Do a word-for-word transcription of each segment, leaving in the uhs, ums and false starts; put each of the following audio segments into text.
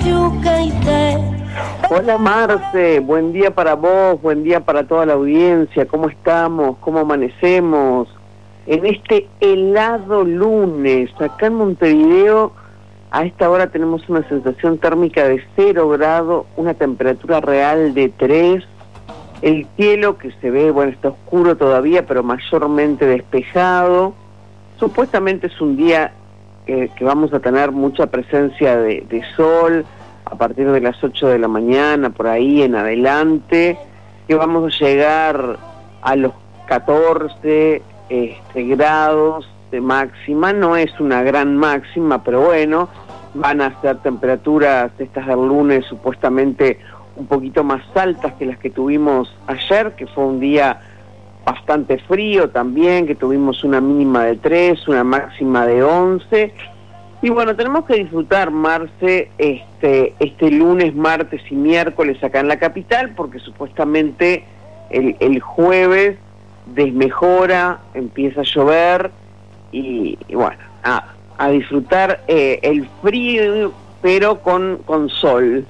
yuca y té. Hola Marce, buen día para vos, buen día para toda la audiencia. ¿Cómo estamos? ¿Cómo amanecemos? En este helado lunes, acá en Montevideo, a esta hora tenemos una sensación térmica de cero grado, una temperatura real de tres, el cielo que se ve, bueno, está oscuro todavía, pero mayormente despejado. Supuestamente es un día eh, que vamos a tener mucha presencia de, de sol, a partir de las ocho de la mañana, por ahí en adelante, que vamos a llegar a los catorce este, grados de máxima. No es una gran máxima, pero bueno, van a ser temperaturas estas del lunes supuestamente un poquito más altas que las que tuvimos ayer, que fue un día bastante frío también, que tuvimos una mínima de tres, una máxima de once. Y bueno, tenemos que disfrutar, Marce, este, este lunes, martes y miércoles acá en la capital, porque supuestamente el, el jueves desmejora, empieza a llover y, y bueno, a, a disfrutar eh, el frío, pero con, con sol.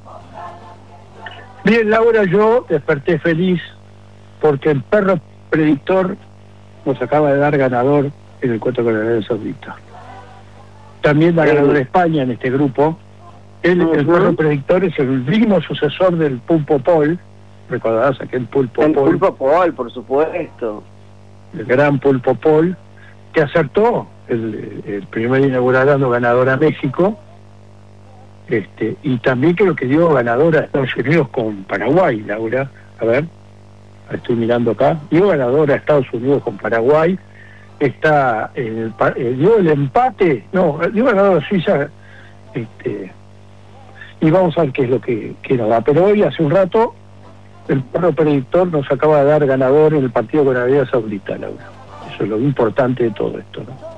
Bien, Laura, yo desperté feliz porque el perro predictor nos acaba de dar ganador en el encuentro con Arabia Saudita. También la ganadora España en este grupo. Él, uh-huh. El perro predictor es el digno sucesor del Pulpo Paul. Recordarás aquel Pulpo el Paul. El Pulpo Paul, por supuesto. El gran Pulpo Paul, que acertó el, el primer inaugurado ganador a México. Este, y también creo que dio ganador a Estados Unidos con Paraguay, Laura. A ver, estoy mirando acá. Dio ganador a Estados Unidos con Paraguay. Está en el, eh, dio el empate, no, dio ganador a Suiza. Este, y vamos a ver qué es lo que, que nos da. Pero hoy, hace un rato, el perro predictor nos acaba de dar ganador en el partido con Arabia Saudita, Laura. Eso es lo importante de todo esto, ¿no?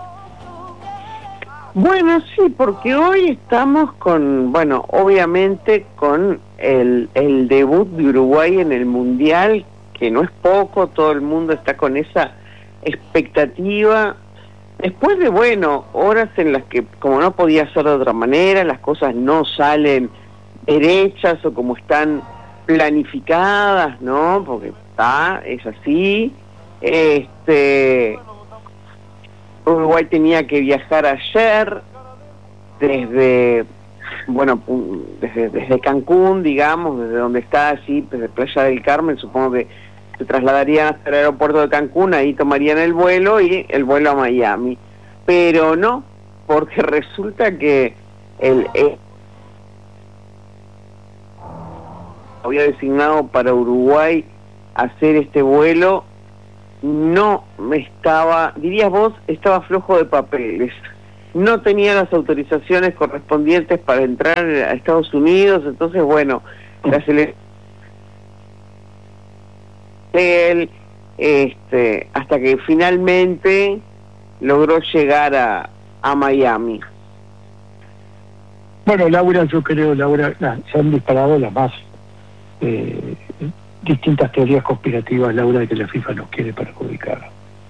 Bueno, sí, porque hoy estamos con, bueno, obviamente con el, el debut de Uruguay en el Mundial, que no es poco, todo el mundo está con esa expectativa. Después de, bueno, horas en las que, como no podía ser de otra manera, las cosas no salen derechas o como están planificadas, ¿no? Porque está, es así. Este... Uruguay tenía que viajar ayer desde, bueno, desde, desde Cancún, digamos, desde donde está allí, desde Playa del Carmen, supongo que se trasladarían hasta el aeropuerto de Cancún, ahí tomarían el vuelo y el vuelo a Miami. Pero no, porque resulta que el, el había designado para Uruguay hacer este vuelo, no estaba, dirías vos, estaba flojo de papeles, no tenía las autorizaciones correspondientes para entrar a Estados Unidos. Entonces, bueno, la selección, este, hasta que finalmente logró llegar a, a Miami. Bueno, Laura, yo creo, Laura, se han disparado las más eh, distintas teorías conspirativas, Laura, de que la FIFA nos quiere perjudicar.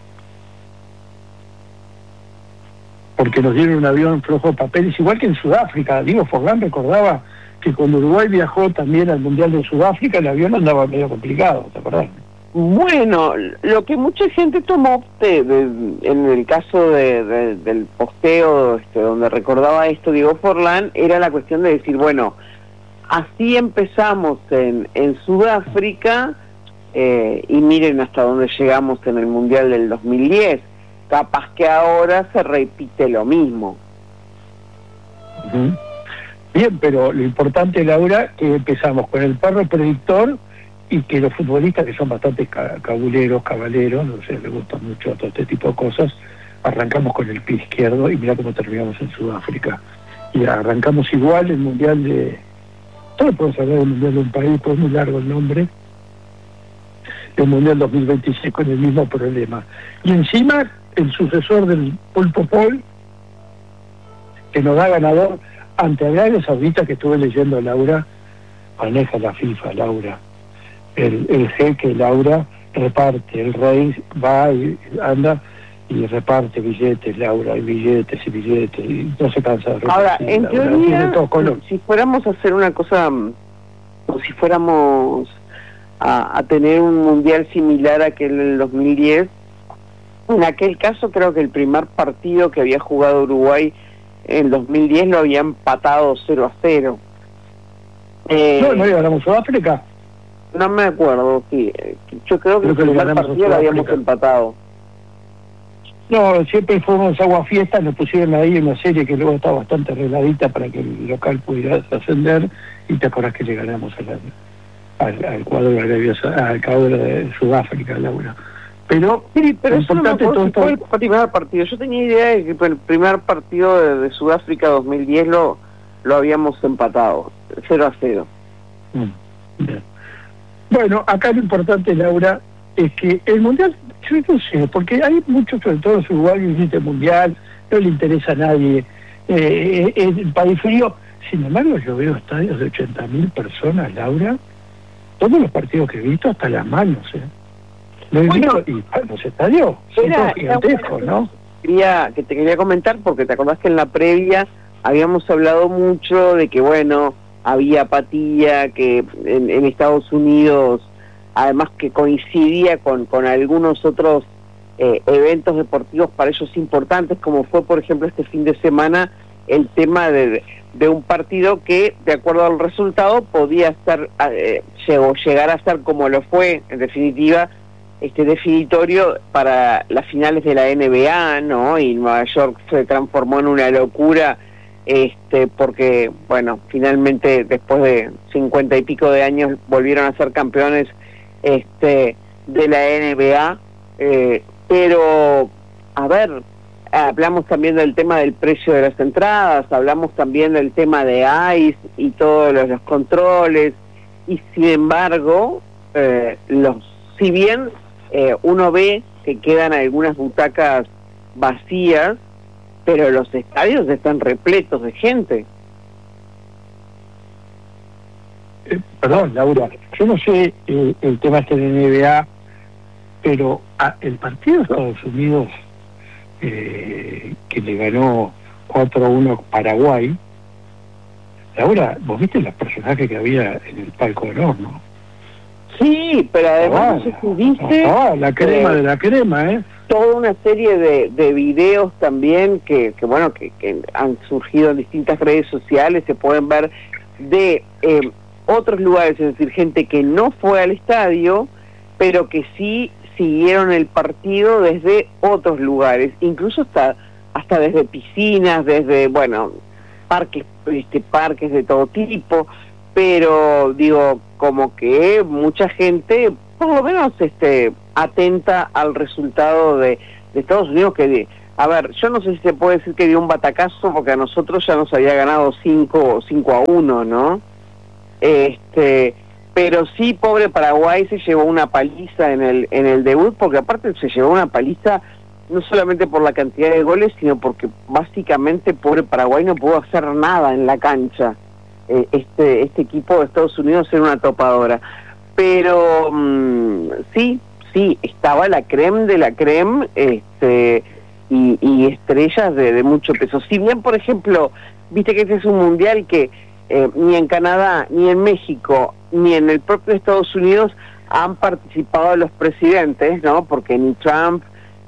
Porque nos dieron un avión flojo de papeles, igual que en Sudáfrica. Diego Forlán recordaba que cuando Uruguay viajó también al Mundial de Sudáfrica, el avión andaba medio complicado, ¿te acordás? Bueno, lo que mucha gente tomó de, de, en el caso de, de, del posteo este, donde recordaba esto Diego Forlán, era la cuestión de decir, bueno, así empezamos en, en Sudáfrica eh, y miren hasta dónde llegamos en el Mundial del dos mil diez. Capaz que ahora se repite lo mismo. Uh-huh. Bien, pero lo importante, Laura, que empezamos con el perro predictor y que los futbolistas, que son bastante cabuleros, cabaleros, no sé, les gusta mucho todo este tipo de cosas, arrancamos con el pie izquierdo y mira cómo terminamos en Sudáfrica. Y arrancamos igual el Mundial de... Todos podemos hablar del Mundial de un país, pues es muy largo el nombre. El Mundial dos mil veintiséis con el mismo problema. Y encima, el sucesor del Pulpo Paul, que nos da ganador ante Arabia Saudita, que estuve leyendo, Laura, maneja la FIFA, Laura. El, el jeque, Laura, reparte, el rey va y anda y reparte billetes, Laura, y billetes y billetes, y no se cansa de repartir. Ahora, en Laura, teoría, todo si fuéramos a hacer una cosa, o si fuéramos a, a tener un mundial similar a aquel del dos mil diez, en aquel caso creo que el primer partido que había jugado Uruguay en dos mil diez lo había empatado cero a cero. Eh, no, no le ganamos a Sudáfrica. No me acuerdo, sí. Yo creo que, creo que el primer partido lo habíamos empatado. No, siempre fuimos agua fiesta, nos pusieron ahí en una serie que luego estaba bastante arregladita para que el local pudiera ascender, y te acordás que le ganamos a la, al, al cuadro de Arabia, al cuadro de Sudáfrica, Laura. Pero, sí, pero eso no me acuerdo todo si esto... fue el primer partido. Yo tenía idea de que el primer partido de, de Sudáfrica dos mil diez lo, lo habíamos empatado, cero a cero. Mm, bien. Bueno, acá lo importante, Laura, es que el Mundial, yo no sé, porque hay muchos, sobre todo los uruguayos, dice Mundial, no le interesa a nadie, eh, el país frío. Sin embargo, yo veo estadios de ochenta mil personas, Laura, todos los partidos que he visto, hasta las manos, ¿eh? Lo he bueno, visto, y los estadios son todos gigantescos, ¿no? Quería, que te quería comentar, porque te acordás que en la previa habíamos hablado mucho de que, bueno, había apatía, que en, en Estados Unidos, además que coincidía con, con algunos otros eh, eventos deportivos para ellos importantes, como fue, por ejemplo, este fin de semana, el tema de, de un partido que, de acuerdo al resultado, podía estar, eh, llegó, llegar a ser como lo fue, en definitiva, este definitorio para las finales de la N B A, ¿no? Y Nueva York se transformó en una locura, este porque, bueno, finalmente, después de cincuenta y pico de años, volvieron a ser campeones este de la N B A, eh, pero a ver, hablamos también del tema del precio de las entradas, hablamos también del tema de ICE y todos los, los controles, y sin embargo, eh, los si bien eh, uno ve que quedan algunas butacas vacías, pero los estadios están repletos de gente. Eh, perdón, Laura, yo no sé eh, el tema este de N B A, pero a, el partido de Estados Unidos eh, que le ganó cuatro a uno a Paraguay, Laura, ¿vos viste los personajes que había en el palco de honor, no? Sí, pero además no sé si viste... Ah, la crema eh, de la crema, ¿eh? Toda una serie de, de videos también que, que bueno, que, que han surgido en distintas redes sociales, se pueden ver de eh, otros lugares, es decir, gente que no fue al estadio, pero que sí siguieron el partido desde otros lugares, incluso hasta hasta desde piscinas, desde, bueno, parques, este, parques de todo tipo, pero digo, como que mucha gente, por lo menos, este, atenta al resultado de, de Estados Unidos, que, de, a ver, yo no sé si se puede decir que dio un batacazo, porque a nosotros ya nos había ganado cinco a uno, ¿no? Este, pero sí, pobre Paraguay se llevó una paliza en el en el debut, porque aparte se llevó una paliza no solamente por la cantidad de goles, sino porque básicamente pobre Paraguay no pudo hacer nada en la cancha. Eh, este este equipo de Estados Unidos era una topadora. Pero mmm, sí, sí, estaba la creme de la creme, este, y, y estrellas de, de mucho peso. Si bien, por ejemplo, viste que este es un mundial que eh, ni en Canadá, ni en México, ni en el propio Estados Unidos han participado los presidentes, ¿no? Porque ni Trump,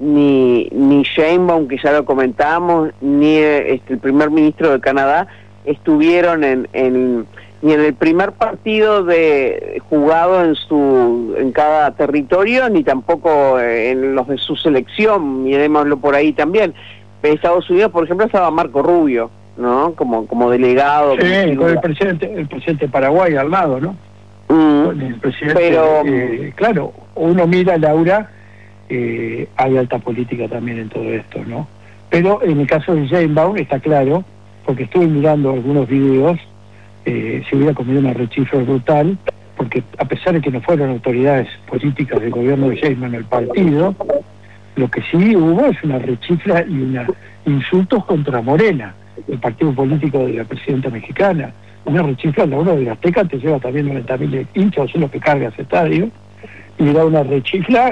ni ni Sheinbaum, que ya lo comentamos, ni este, el primer ministro de Canadá estuvieron en, en ni en el primer partido de jugado en su en cada territorio, ni tampoco en los de su selección, mirémoslo por ahí también. En Estados Unidos, por ejemplo, estaba Marco Rubio, ¿no? Como como delegado. Sí, como con el presidente el presidente de Paraguay al lado, ¿no? Mm, con el presidente, pero eh, claro, uno mira, Laura, eh, hay alta política también en todo esto, ¿no? Pero en el caso de Sheinbaum está claro, porque estuve mirando algunos videos, eh, se hubiera comido una rechifla brutal, porque a pesar de que no fueron autoridades políticas del gobierno de Sheinbaum el partido, lo que sí hubo es una rechifla y una insultos contra Morena, el partido político de la presidenta mexicana. Una rechifla, la uno de la Azteca te lleva también noventa mil hinchas, eso es lo que carga ese estadio, y era una rechifla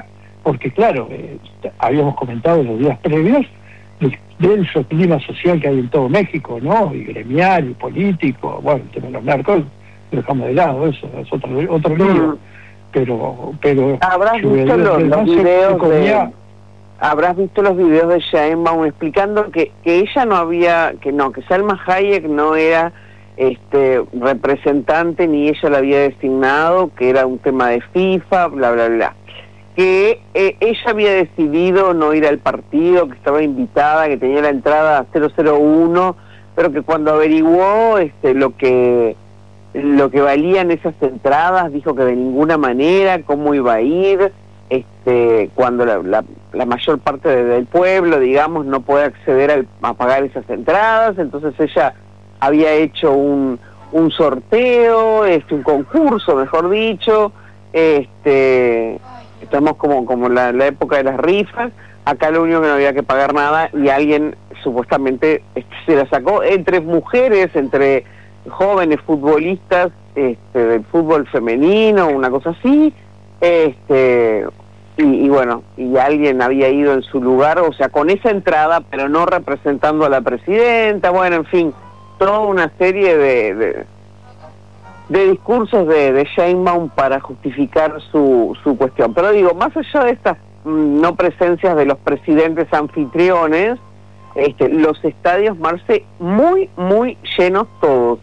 porque claro, eh, habíamos comentado en los días previos el denso clima social que hay en todo México, ¿no? Y gremial, y político, bueno, el tema de los narcos, lo dejamos de lado, eso es otro, otro lío. Mm. Pero, pero... Habrás visto los, los videos de... Habrás visto los videos de Sheinbaum explicando que, que ella no había, que no, que Salma Hayek no era este representante, ni ella la había designado, que era un tema de FIFA, bla, bla, bla. Que eh, ella había decidido no ir al partido, que estaba invitada, que tenía la entrada cero cero uno, pero que cuando averiguó este, lo que lo que valían esas entradas, dijo que de ninguna manera, cómo iba a ir, este cuando la, la, la mayor parte de, del pueblo, digamos, no puede acceder al, a pagar esas entradas. Entonces ella había hecho un, un sorteo, este, un concurso, mejor dicho, este... Estamos como como la, la época de las rifas. Acá lo único que no había que pagar nada y alguien supuestamente este, se la sacó entre mujeres, entre jóvenes futbolistas este, del fútbol femenino, una cosa así, este y, y bueno, y alguien había ido en su lugar, o sea, con esa entrada, pero no representando a la presidenta. Bueno, en fin, toda una serie de... de de discursos de, de Sheinbaum para justificar su, su cuestión. Pero digo, más allá de estas mm, no presencias de los presidentes anfitriones, este, los estadios, Marce, muy, muy llenos todos.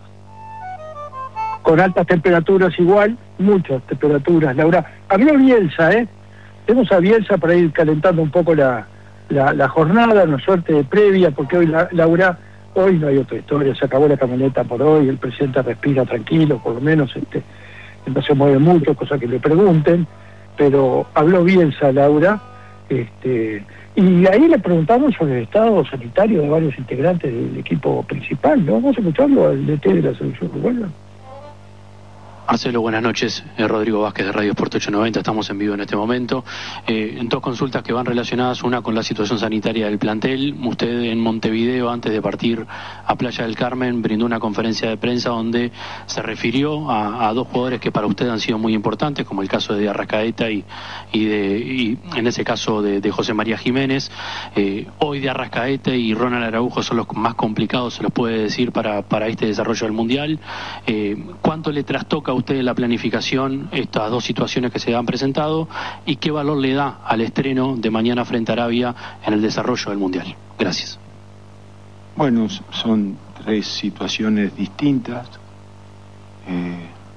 Con altas temperaturas igual, muchas temperaturas, Laura. Habló Bielsa, ¿eh? Tenemos a Bielsa para ir calentando un poco la, la, la jornada, una suerte de previa, porque hoy, la, Laura... Hoy no hay otra historia, se acabó la camioneta por hoy, el presidente respira tranquilo, por lo menos este, no se mueve mucho, cosa que le pregunten, pero habló Bielsa, Laura, este, y ahí le preguntamos sobre el estado sanitario de varios integrantes del equipo principal, ¿no? Vamos a escucharlo al D T de la selección uruguaya. Marcelo, buenas noches. Eh, Rodrigo Vázquez de Radio Sport ochocientos noventa, estamos en vivo en este momento. Eh, dos consultas que van relacionadas, una con la situación sanitaria del plantel. Usted en Montevideo, antes de partir a Playa del Carmen, brindó una conferencia de prensa donde se refirió a, a dos jugadores que para usted han sido muy importantes, como el caso de Arrascaeta y, y, de, y en ese caso de, de José María Jiménez. Eh, hoy de Arrascaeta y Ronald Araujo son los más complicados, se los puede decir, para, para este desarrollo del Mundial. Eh, ¿Cuánto le trastoca a usted la planificación estas dos situaciones que se han presentado y qué valor le da al estreno de mañana frente a Arabia en el desarrollo del Mundial? Gracias. Bueno, son tres situaciones distintas. Eh,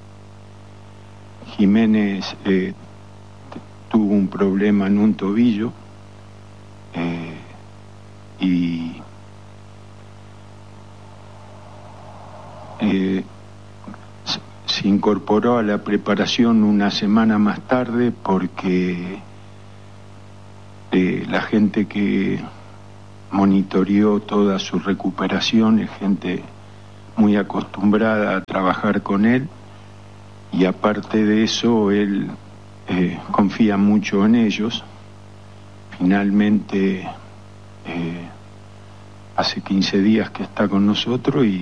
Jiménez eh, tuvo un problema en un tobillo eh, y eh, se incorporó a la preparación una semana más tarde porque eh, la gente que monitoreó toda su recuperación es gente muy acostumbrada a trabajar con él y aparte de eso él eh, confía mucho en ellos. Finalmente eh, hace quince días que está con nosotros y